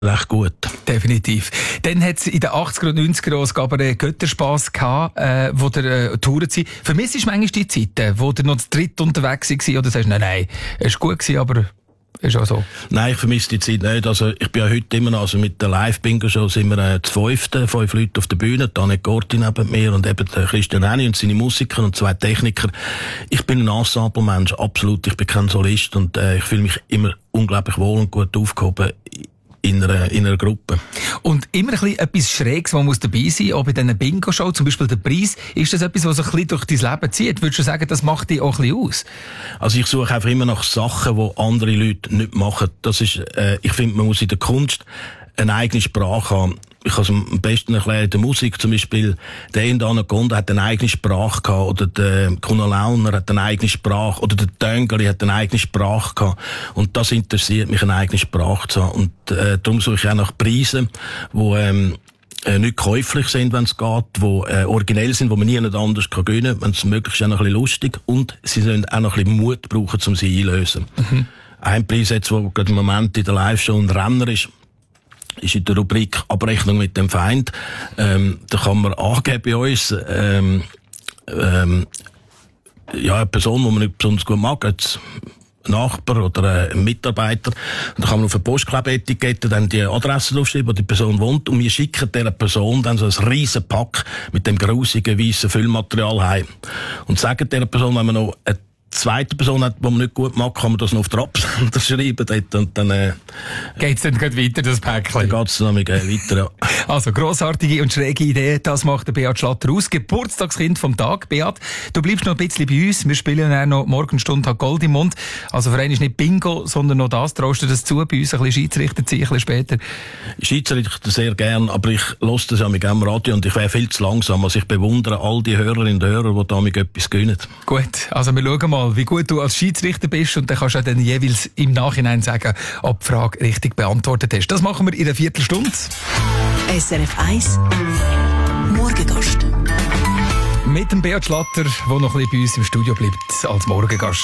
recht gut. Definitiv. Dann hat es in den 80er und 90er Jahren gab einen Götterspass gehabt, wo der Touren sind. Vermisst du manchmal die Zeiten, wo der noch zu dritt unterwegs war, oder sagst du, nein, es war gut gewesen, aber ist auch so? Nein, ich vermisse die Zeit nicht. Also, ich bin ja heute immer noch, also mit der Live-Bingo-Show sind wir zu 5 Leute auf der Bühne, Annette Gorti neben mir und eben der Christian Renni und seine Musiker und 2 Techniker. Ich bin ein Ensemble-Mensch, absolut. Ich bin kein Solist und ich fühle mich immer unglaublich wohl und gut aufgehoben in einer Gruppe. Und immer ein bisschen etwas Schräges, was muss dabei sein, auch bei diesen Bingo-Show, zum Beispiel der Preis. Ist das etwas, was sich ein bisschen durch dein Leben zieht? Würdest du sagen, das macht dich auch ein bisschen aus? Also ich suche einfach immer nach Sachen, die andere Leute nicht machen. Das ist, ich finde, man muss in der Kunst eine eigene Sprache haben. Ich kann es am besten erklären in der Musik. Zum Beispiel, der Endo Anaconda hat eine eigene Sprache gehabt, oder der Kuno Launer hat eine eigene Sprache, oder der Töngeli hat eine eigene Sprache gehabt. Und das interessiert mich, eine eigene Sprache zu haben. Und darum suche ich auch nach Preisen, die nicht käuflich sind, wenn es geht, die originell sind, die man nie anders gewinnen kann, wenn es möglich ist, auch noch ein bisschen lustig. Und sie sollen auch noch ein bisschen Mut brauchen, um sie einzulösen. Mhm. Ein Preis jetzt, der gerade im Moment in der Live-Show ein Renner ist in der Rubrik Abrechnung mit dem Feind. Da kann man angeben bei uns, ja, eine Person, die man nicht besonders gut mag, jetzt ein Nachbar oder ein Mitarbeiter. Da kann man auf eine Postklebeetikette dann die Adresse draufschreiben, wo die Person wohnt. Und wir schicken dieser Person dann so ein riesen Pack mit dem grusigen, weissen Füllmaterial heim. Und sagen dieser Person, wenn man noch eine zweite Person hat, die man nicht gut mag, kann man das noch auf der Absender schreiben. Und dann geht's dann gleich weiter, das Päckchen? Dann geht's dann weiter, ja. Also, grossartige und schräge Idee, das macht der Beat Schlatter aus. Geburtstagskind vom Tag. Beat, du bleibst noch ein bisschen bei uns. Wir spielen ja noch Morgenstunde hat Gold im Mund. Also für einen ist nicht Bingo, sondern noch das. Traust du das zu, bei uns ein bisschen Schiedsrichter zu sein, ein bisschen später? Schiedsrichter sehr gern, aber ich höre das ja mit dem Radio und ich wäre viel zu langsam. Also ich bewundere all die Hörerinnen und Hörer, die damit etwas gönnen. Gut, also wir schauen mal, wie gut du als Schiedsrichter bist und dann kannst du dann jeweils im Nachhinein sagen, ob die Frage richtig beantwortet hast. Das machen wir in einer Viertelstunde. SRF 1 Morgengast. Mit dem Beat Schlatter, der noch ein bisschen bei uns im Studio bleibt als Morgengast.